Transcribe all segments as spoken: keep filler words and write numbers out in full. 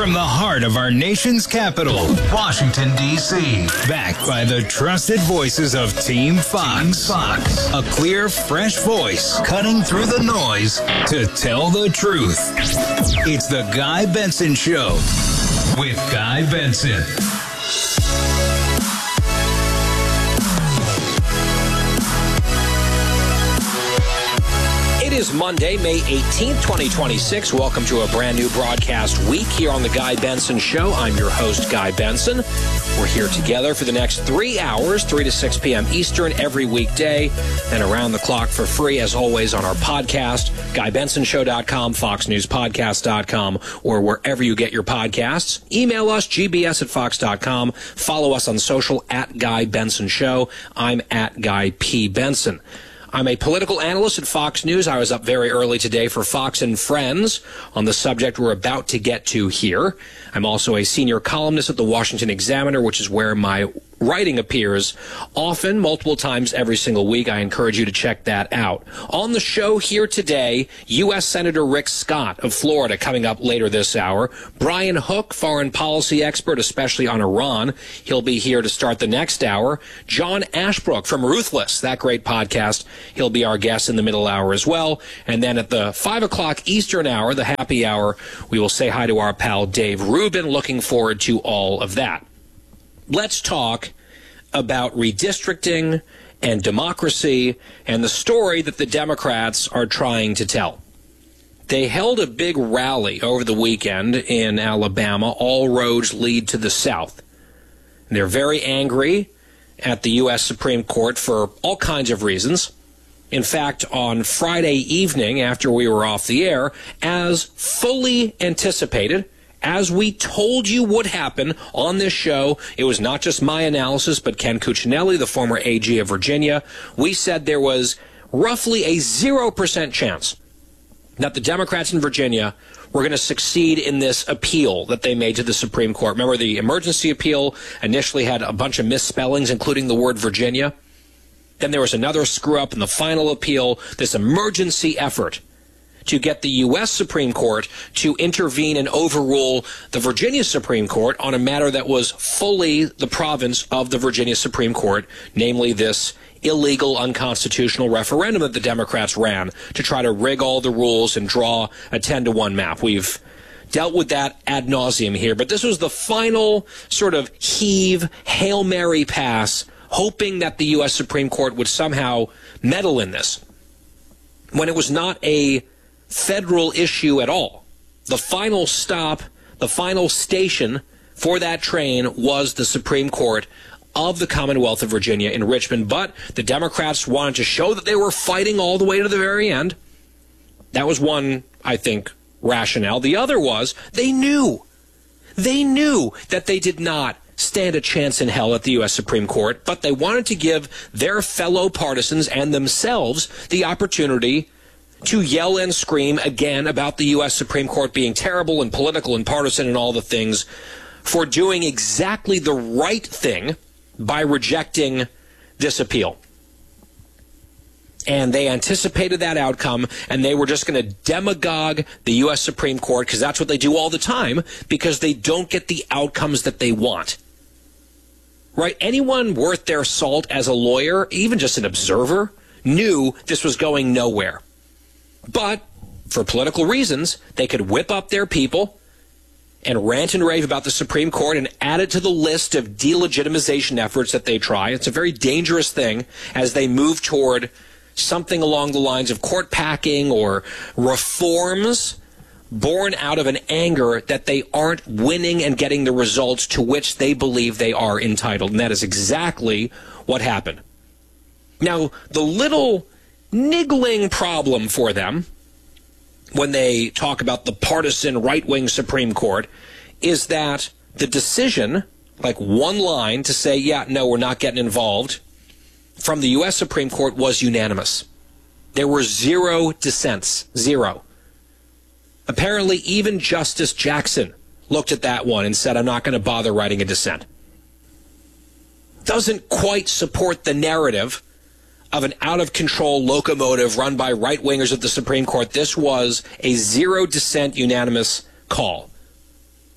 From the heart of our nation's capital, Washington, D C Backed by the trusted voices of Team Fox. Team Fox. A clear, fresh voice cutting through the noise to tell the truth. It's the Guy Benson Show with Guy Benson. It is Monday, May eighteenth, twenty twenty-six. Welcome to a brand new broadcast week here on the Guy Benson Show. I'm your host, Guy Benson. We're here together for the next three hours, three to six p.m. Eastern, every weekday, and around the clock for free, as always, on our podcast, guy benson show dot com, fox news podcast dot com, or wherever you get your podcasts. Email us, g b s at fox dot com. Follow us on social, at Guy Benson Show. I'm at Guy P. Benson. I'm a political analyst at Fox News. I was up very early today for Fox and Friends on the subject we're about to get to here. I'm also a senior columnist at the Washington Examiner, which is where my writing appears often, multiple times every single week. I encourage you to check that out. On the show here today, U S. Senator Rick Scott of Florida coming up later this hour. Brian Hook, foreign policy expert, especially on Iran. He'll be here to start the next hour. John Ashbrook from Ruthless, that great podcast. He'll be our guest in the middle hour as well. And then at the five o'clock Eastern hour, the happy hour, we will say hi to our pal Dave Rubin. Looking forward to all of that. Let's talk about redistricting and democracy and the story that the Democrats are trying to tell. They held a big rally over the weekend in Alabama. All roads lead to the South. They're very angry at the U S. Supreme Court for all kinds of reasons. In fact, on Friday evening, after we were off the air, as fully anticipated, as we told you would happen on this show, it was not just my analysis, but Ken Cuccinelli, the former A G of Virginia. We said there was roughly a zero percent chance that the Democrats in Virginia were going to succeed in this appeal that they made to the Supreme Court. Remember, the emergency appeal initially had a bunch of misspellings, including the word Virginia. Then there was another screw-up in the final appeal, this emergency effort to get the U S. Supreme Court to intervene and overrule the Virginia Supreme Court on a matter that was fully the province of the Virginia Supreme Court, namely this illegal, unconstitutional referendum that the Democrats ran to try to rig all the rules and draw a ten to one map. We've dealt with that ad nauseum here, but this was the final sort of heave, Hail Mary pass, hoping that the U S. Supreme Court would somehow meddle in this, when it was not a federal issue at all. The final stop, the final station for that train was the Supreme Court of the Commonwealth of Virginia in Richmond. But the Democrats wanted to show that they were fighting all the way to the very end. That was one, I think, rationale. The other was they knew. They knew that they did not stand a chance in hell at the U S. Supreme Court, but they wanted to give their fellow partisans and themselves the opportunity to yell and scream again about the U S. Supreme Court being terrible and political and partisan and all the things, for doing exactly the right thing by rejecting this appeal. And they anticipated that outcome, and they were just going to demagogue the U S. Supreme Court, because that's what they do all the time, because they don't get the outcomes that they want. Right? Anyone worth their salt as a lawyer, even just an observer, knew this was going nowhere. But for political reasons, they could whip up their people and rant and rave about the Supreme Court and add it to the list of delegitimization efforts that they try. It's a very dangerous thing as they move toward something along the lines of court packing or reforms born out of an anger that they aren't winning and getting the results to which they believe they are entitled. And that is exactly what happened. Now, the little niggling problem for them when they talk about the partisan right-wing Supreme Court is that the decision, like one line to say, yeah, no, we're not getting involved, from the U S. Supreme Court was unanimous. There were zero dissents, zero. Apparently, even Justice Jackson looked at that one and said, I'm not going to bother writing a dissent. Doesn't quite support the narrative of an out-of-control locomotive run by right-wingers of the Supreme Court. This was a zero-dissent unanimous call.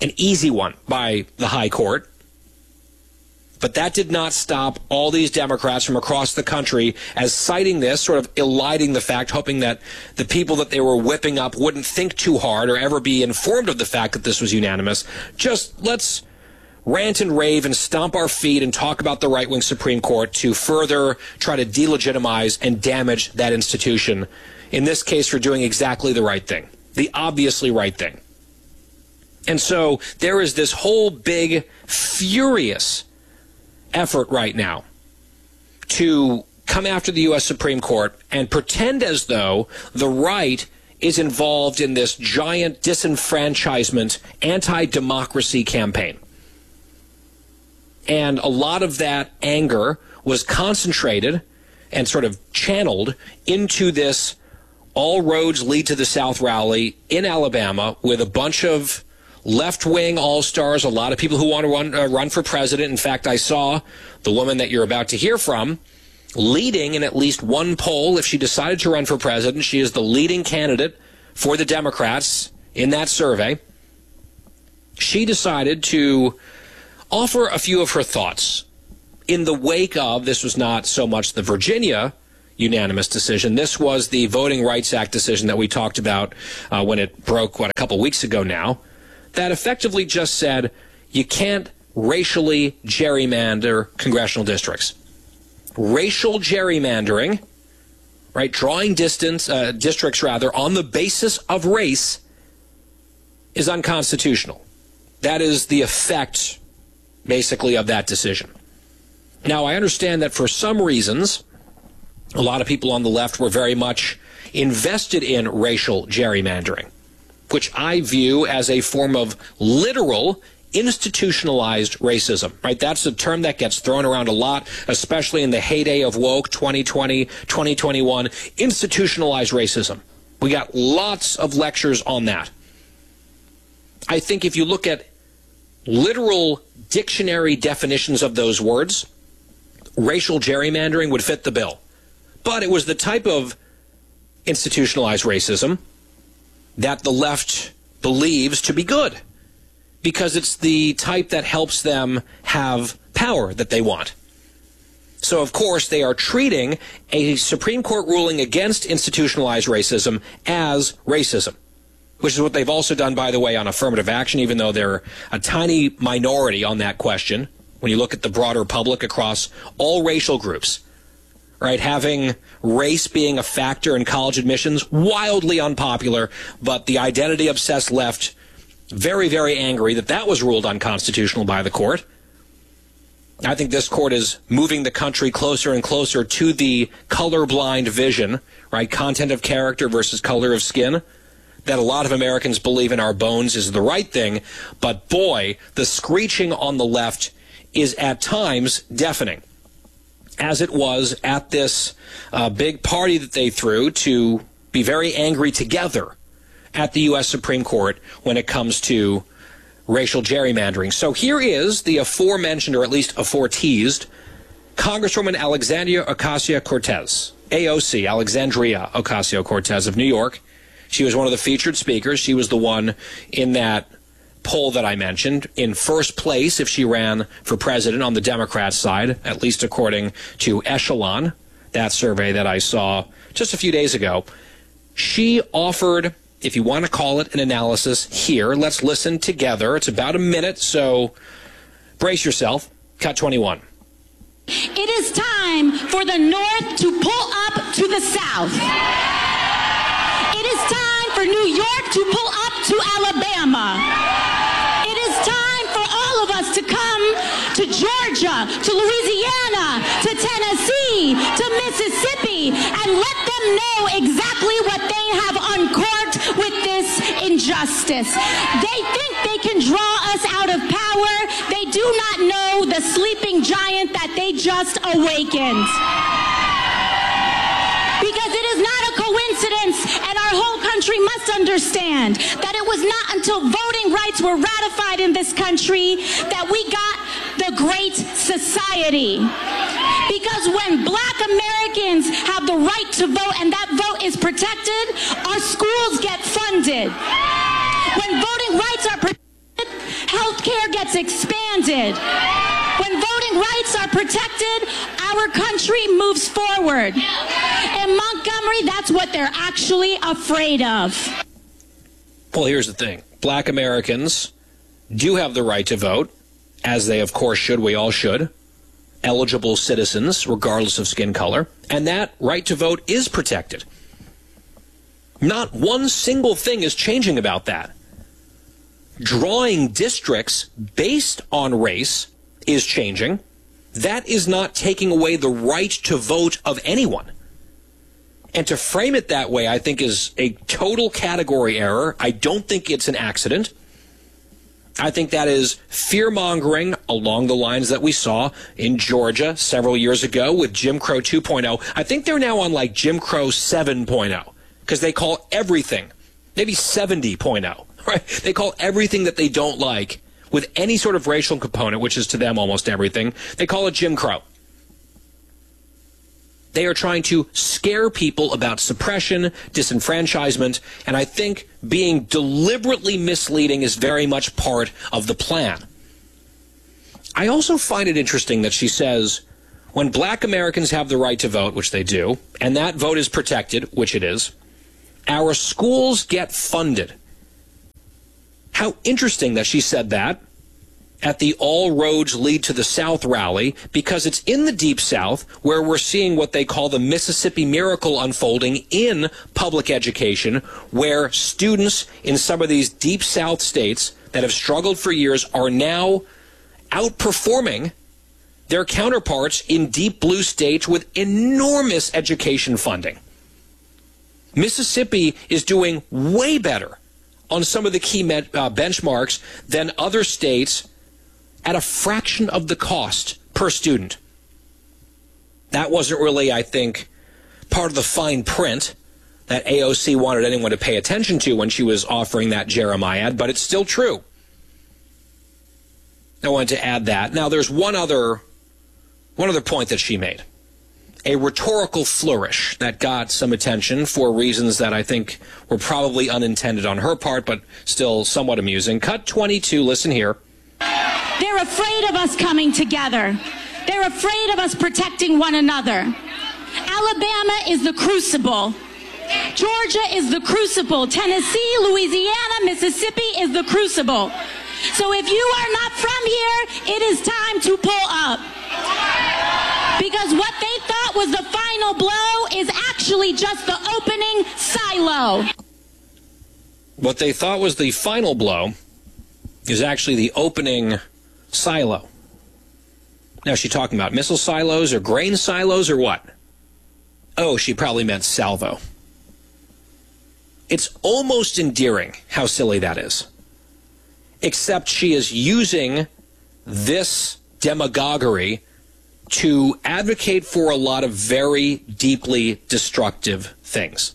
an easy one by the high court. But that did not stop all these Democrats from across the country as citing this, sort of eliding the fact, hoping that the people that they were whipping up wouldn't think too hard or ever be informed of the fact that this was unanimous. Just let's rant and rave and stomp our feet and talk about the right-wing Supreme Court to further try to delegitimize and damage that institution. In this case, for doing exactly the right thing, the obviously right thing. And so there is this whole big, furious effort right now to come after the U S Supreme Court and pretend as though the right is involved in this giant disenfranchisement, anti-democracy campaign. And a lot of that anger was concentrated and sort of channeled into this all roads lead to the South rally in Alabama with a bunch of left-wing all-stars, a lot of people who want to run, uh, run for president. In fact, I saw the woman that you're about to hear from leading in at least one poll. If she decided to run for president, she is the leading candidate for the Democrats in that survey. She decided to offer a few of her thoughts in the wake of, this was not so much the Virginia unanimous decision, this was the Voting Rights Act decision that we talked about uh, when it broke, what, a couple weeks ago now, that effectively just said you can't racially gerrymander congressional districts. Racial gerrymandering, right, drawing distance, uh, districts rather, on the basis of race is unconstitutional. That is the effect, basically, of that decision. Now, I understand that for some reasons, a lot of people on the left were very much invested in racial gerrymandering, which I view as a form of literal, institutionalized racism, right? That's a term that gets thrown around a lot, especially in the heyday of woke, twenty twenty, twenty twenty-one, institutionalized racism. We got lots of lectures on that. I think if you look at literal dictionary definitions of those words, racial gerrymandering would fit the bill. But it was the type of institutionalized racism that the left believes to be good, because it's the type that helps them have power that they want. So, of course, they are treating a Supreme Court ruling against institutionalized racism as racism, which is what they've also done, by the way, on affirmative action, even though they're a tiny minority on that question. When you look at the broader public across all racial groups, right, having race being a factor in college admissions, wildly unpopular, but the identity-obsessed left, very, very angry that that was ruled unconstitutional by the court. I think this court is moving the country closer and closer to the colorblind vision, right, content of character versus color of skin, that a lot of Americans believe in our bones is the right thing. But boy, the screeching on the left is at times deafening, as it was at this uh, big party that they threw to be very angry together at the U S Supreme Court when it comes to racial gerrymandering. So here is the aforementioned, or at least aforeteased, Congresswoman Alexandria Ocasio-Cortez, A O C, Alexandria Ocasio-Cortez of New York. She was one of the featured speakers. She was the one in that poll that I mentioned in first place if she ran for president on the Democrat side, at least according to Echelon, that survey that I saw just a few days ago. She offered, if you want to call it an analysis, here. Let's listen together. It's about a minute, so brace yourself. Cut twenty-one. It is time for the North to pull up to the South. It is time for New York to pull up to Alabama. It is time for all of us to come to Georgia, to Louisiana, to Tennessee, to Mississippi, and let them know exactly what they have uncorked with this injustice. They think they can draw us out of power. They do not know the sleeping giant that they just awakened. Because it is not a coincidence, and our whole country must understand that it was not until voting rights were ratified in this country that we got the Great Society. Because when black Americans have the right to vote and that vote is protected, our schools get funded. When voting rights are protected, gets expanded. When voting rights are protected, our country moves forward. In Montgomery, that's what they're actually afraid of. Well, here's the thing. Black Americans do have the right to vote, as they, of course, should. We all should. Eligible citizens, regardless of skin color. And that right to vote is protected. Not one single thing is changing about that. Drawing districts based on race is changing. That is not taking away the right to vote of anyone. And to frame it that way, I think, is a total category error. I don't think it's an accident. I think that is fear-mongering along the lines that we saw in Georgia several years ago with Jim Crow two point oh. I think they're now on like Jim Crow seven point oh because they call everything, maybe seventy point oh, right? They call everything that they don't like with any sort of racial component, which is to them almost everything, they call it Jim Crow. They are trying to scare people about suppression, disenfranchisement, and I think being deliberately misleading is very much part of the plan. I also find it interesting that she says when black Americans have the right to vote, which they do, and that vote is protected, which it is, our schools get funded. How interesting that she said that at the All Roads Lead to the South rally, because it's in the Deep South where we're seeing what they call the Mississippi Miracle unfolding in public education, where students in some of these Deep South states that have struggled for years are now outperforming their counterparts in Deep Blue states with enormous education funding. Mississippi is doing way better on some of the key met, uh, benchmarks than other states at a fraction of the cost per student. That wasn't really, I think, part of the fine print that A O C wanted anyone to pay attention to when she was offering that Jeremiad, but it's still true. I wanted to add that. Now, there's one other, one other point that she made. A rhetorical flourish that got some attention for reasons that I think were probably unintended on her part, but still somewhat amusing. Cut twenty-two, listen here. They're afraid of us coming together. They're afraid of us protecting one another. Alabama is the crucible. Georgia is the crucible. Tennessee, Louisiana, Mississippi is the crucible. So if you are not from here, it is time to pull up. Because what they thought was the final blow is actually just the opening silo. What they thought was the final blow is actually the opening silo. Now, is she talking about missile silos or grain silos or what? Oh, she probably meant salvo. It's almost endearing how silly that is. Except she is using this demagoguery to advocate for a lot of very deeply destructive things.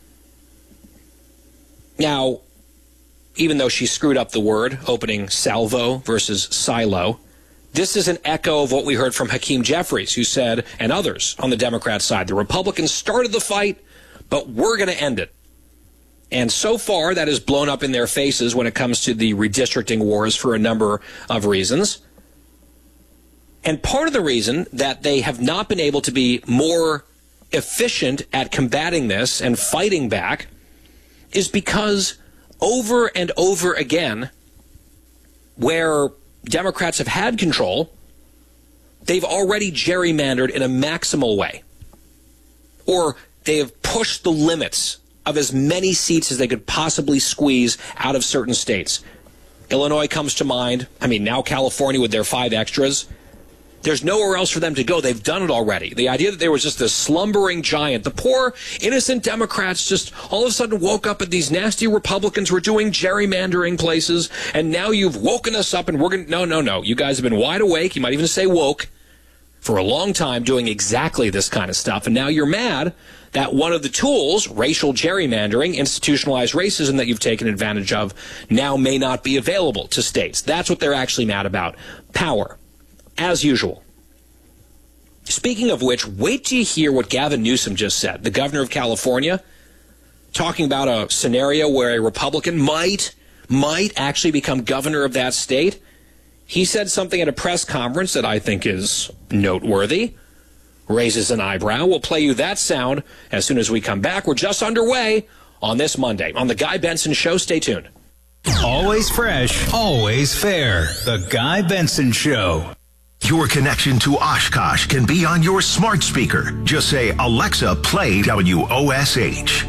Now, even though she screwed up the word, opening salvo versus silo, this is an echo of what we heard from Hakeem Jeffries, who said, and others on the Democrat side, the Republicans started the fight, but we're going to end it. And so far, that has blown up in their faces when it comes to the redistricting wars for a number of reasons. And part of the reason that they have not been able to be more efficient at combating this and fighting back is because over and over again, where Democrats have had control, they've already gerrymandered in a maximal way. Or they have pushed the limits of as many seats as they could possibly squeeze out of certain states. Illinois comes to mind. I mean, now California with their five extras. There's nowhere else for them to go. They've done it already. The idea that there was just this slumbering giant, the poor, innocent Democrats just all of a sudden woke up and these nasty Republicans were doing gerrymandering places, and now you've woken us up and we're going to... No, no, no. You guys have been wide awake. You might even say woke for a long time doing exactly this kind of stuff, and now you're mad that one of the tools, racial gerrymandering, institutionalized racism that you've taken advantage of, now may not be available to states. That's what they're actually mad about. Power. As usual. Speaking of which, wait till you hear what Gavin Newsom just said, the governor of California, talking about a scenario where a Republican might, might actually become governor of that state. he said something at a press conference that I think is noteworthy, raises an eyebrow. We'll play you that sound as soon as we come back. We're just underway on this Monday on The Guy Benson Show. Stay tuned. Always fresh, always fair. The Guy Benson Show. Your connection to Oshkosh can be on your smart speaker. Just say, Alexa, play W O S H.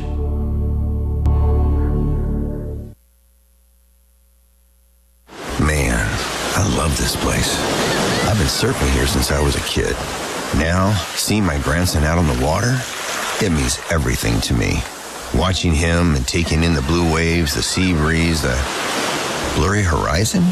Man, I love this place. I've been surfing here since I was a kid. Now, seeing my grandson out on the water, it means everything to me. Watching him and taking in the blue waves, the sea breeze, the blurry horizon.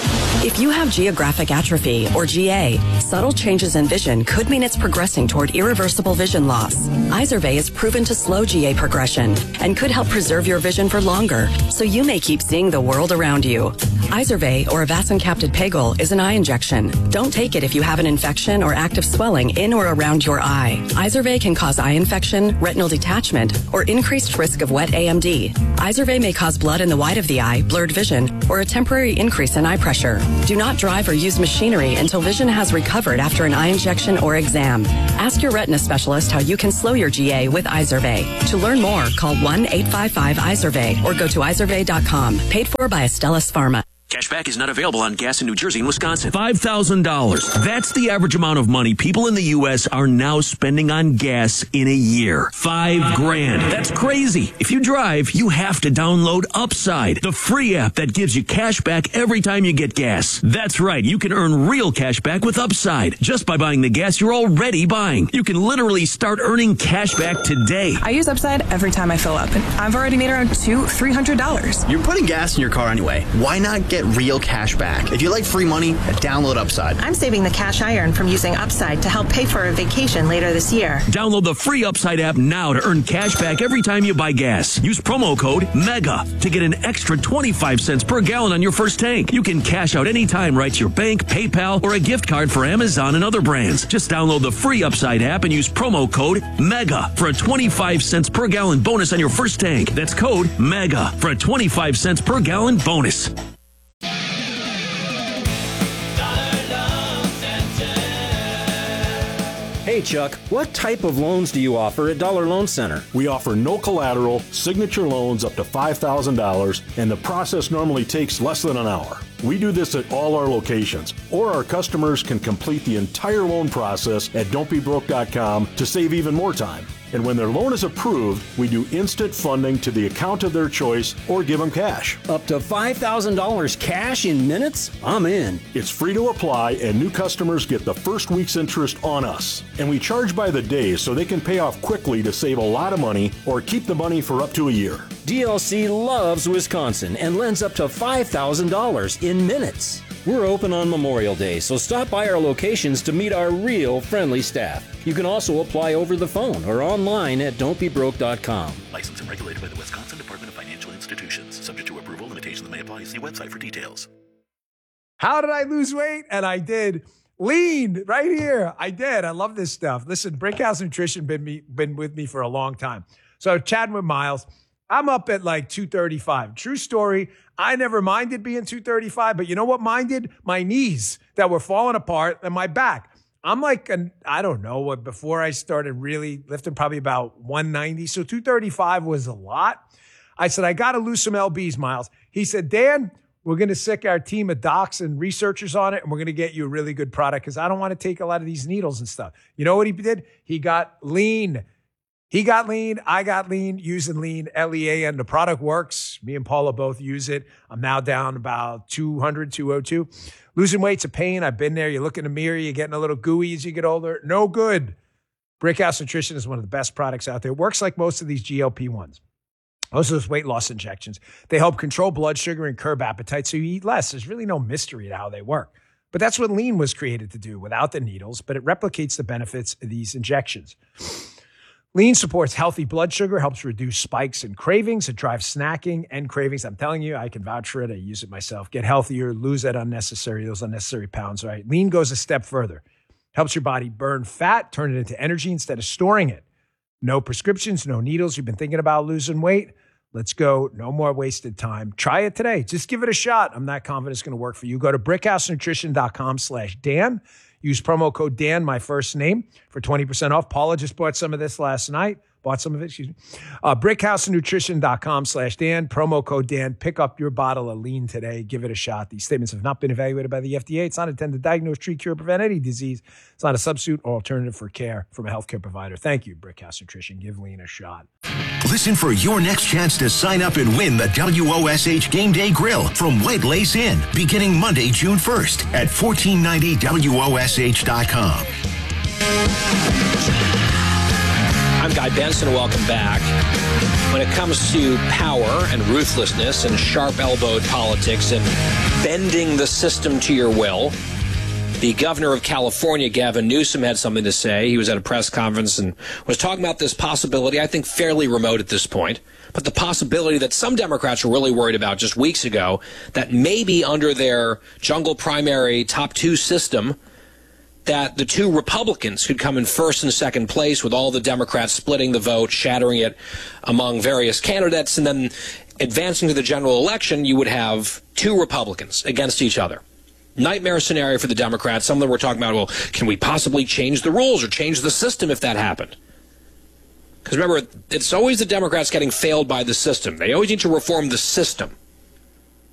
If you have geographic atrophy, or G A, subtle changes in vision could mean it's progressing toward irreversible vision loss. Izervay is proven to slow G A progression and could help preserve your vision for longer, so you may keep seeing the world around you. Izervay, or avacincaptad pegol, is an eye injection. Don't take it if you have an infection or active swelling in or around your eye. Izervay can cause eye infection, retinal detachment, or increased risk of wet A M D. Izervay may cause blood in the white of the eye, blurred vision, or a temporary increase in eye pressure. Do not drive or use machinery until vision has recovered after an eye injection or exam. Ask your retina specialist how you can slow your G A with Izervay. To learn more, call one eight five five Izervay or go to izervay dot com. Paid for by Astellas Pharma. Cashback is not available on gas in New Jersey and Wisconsin. five thousand dollars. That's the average amount of money people in the U S are now spending on gas in a year. Five grand. That's crazy. If you drive, you have to download Upside, the free app that gives you cash back every time you get gas. That's right. You can earn real cash back with Upside just by buying the gas you're already buying. You can literally start earning cash back today. I use Upside every time I fill up, and I've already made around two, three hundred dollars. You're putting gas in your car anyway. Why not get real cash back? If you like free money, download Upside. I'm saving the cash I earn from using Upside to help pay for a vacation later this year. Download the free Upside app now to earn cash back every time you buy gas. Use promo code MEGA to get an extra twenty-five cents per gallon on your first tank. You can cash out anytime right to your bank, PayPal, or a gift card for Amazon and other brands. Just download the free Upside app and use promo code MEGA for a twenty-five cents per gallon bonus on your first tank. That's code MEGA for a twenty-five cents per gallon bonus. Hey, Chuck, what type of loans do you offer at Dollar Loan Center? We offer no collateral, signature loans up to five thousand dollars, and the process normally takes less than an hour. We do this at all our locations, or our customers can complete the entire loan process at don't be broke dot com to save even more time. And when their loan is approved, we do instant funding to the account of their choice or give them cash. Up to five thousand dollars cash in minutes? I'm in. It's free to apply, and new customers get the first week's interest on us. And we charge by the day so they can pay off quickly to save a lot of money or keep the money for up to a year. D L C loves Wisconsin and lends up to five thousand dollars in minutes. We're open on Memorial Day, so stop by our locations to meet our real friendly staff. You can also apply over the phone or online at don't be broke dot com. Licensed and regulated by the Wisconsin Department of Financial Institutions. Subject to approval, limitations may apply. See website for details. How did I lose weight? And I did. Lean right here. I did. I love this stuff. Listen, Brickhouse Nutrition been me been with me for a long time. So chatting with Miles, I'm up at like two thirty-five. True story. I never minded being two thirty-five, but you know what minded? My knees that were falling apart and my back. I'm like, an, I don't know what, before I started really lifting, probably about one ninety. So two thirty-five was a lot. I said, I got to lose some L Bs, Miles. He said, Dan, we're going to sick our team of docs and researchers on it, and we're going to get you a really good product because I don't want to take a lot of these needles and stuff. You know what he did? He got lean. He got lean. I got lean using lean, L E A N. The product works. Me and Paula both use it. I'm now down about two hundred, two oh two. Losing weight's a pain. I've been there. You look in the mirror, you're getting a little gooey as you get older. No good. Brickhouse Nutrition is one of the best products out there. It works like most of these G L P ones. Most of those weight loss injections. They help control blood sugar and curb appetite so you eat less. There's really no mystery to how they work. But that's what lean was created to do without the needles, but it replicates the benefits of these injections. Lean supports healthy blood sugar, helps reduce spikes and cravings. It drives snacking and cravings. I'm telling you, I can vouch for it. I use it myself. Get healthier, lose that unnecessary, those unnecessary pounds, right? Lean goes a step further. Helps your body burn fat, turn it into energy instead of storing it. No prescriptions, no needles. You've been thinking about losing weight? Let's go. No more wasted time. Try it today. Just give it a shot. I'm not confident it's going to work for you. Go to brickhousenutrition.com slash Dan. Use promo code Dan, my first name, for twenty percent off. Paula just bought some of this last night. Bought some of it, excuse me. Uh, brickhousenutrition.com slash Dan. Promo code Dan. Pick up your bottle of lean today. Give it a shot. These statements have not been evaluated by the F D A. It's not intended to diagnose, treat, cure, prevent any disease. It's not a substitute or alternative for care from a healthcare provider. Thank you, Brickhouse Nutrition. Give lean a shot. Listen for your next chance to sign up and win the W O S H Game Day Grill from White Lace Inn, beginning Monday, June first at fourteen ninety W O S H dot com. I'm Guy Benson. Welcome back. When it comes to power and ruthlessness and sharp-elbowed politics and bending the system to your will, the governor of California, Gavin Newsom, had something to say. He was at a press conference and was talking about this possibility, I think fairly remote at this point, but the possibility that some Democrats were really worried about just weeks ago, that maybe under their jungle primary top two system, that the two Republicans could come in first and second place with all the Democrats splitting the vote, shattering it among various candidates, and then advancing to the general election, you would have two Republicans against each other. Nightmare scenario for the Democrats. Some of them were talking about, well, can we possibly change the rules or change the system if that happened? Because remember, it's always the Democrats getting failed by the system. They always need to reform the system.